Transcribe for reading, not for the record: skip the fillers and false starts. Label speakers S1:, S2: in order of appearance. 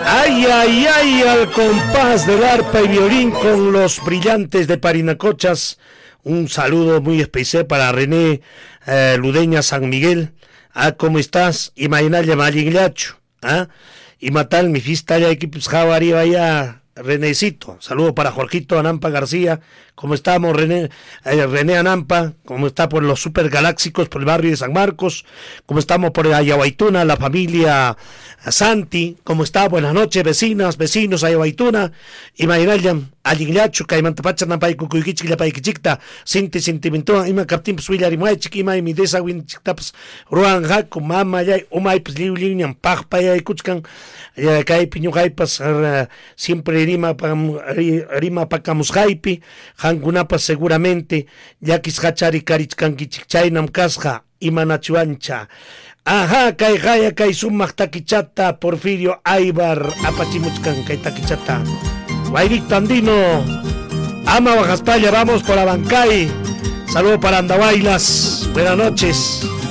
S1: Ay, ay, ay, al compás del arpa y violín con los brillantes de Parinacochas. Un saludo muy especial para René Ludeña San Miguel. ¿Cómo estás? Y Maynaya Maliglacho. Y Matal, mi fiesta ya equipos Javari, vaya Renécito. Saludo para Jorgito Anampa García. ¿Cómo estamos, René? René Anampa, ¿cómo está por los supergaláxicos, por el barrio de San Marcos? ¿Cómo estamos por Ayahuaytuna, la familia Santi? ¿Cómo está? Buenas noches, vecinas, vecinos, Ayahuaytuna. Y Maynayam, Aliglacho, Caimantapacha, Nampay, Cucuiquichi, La Paiquichicta, Sinti, Sentimentó, Ima Captim, Suilarimay, Chiquima, y Midesa, Winchictaps, Ruan Jaco, Mama, Yay, Umay, pues Liulian, Pajpa, Yay, Kuchkan, Kai, Piñujaipas, siempre Rima Pacamusjaipi, Hangunapas seguramente, Yakis Hachari, Karichkankichikchainam Kasja, Imanachuancha. Ajá, Kai Jaya, Kai Sumak Taquichata, Porfirio Aybar, Apachimuchkan, Kai Taquichata. Guairito Andino, Ama Bajaspalla, vamos por Abancay. Saludo para Andabailas, buenas noches.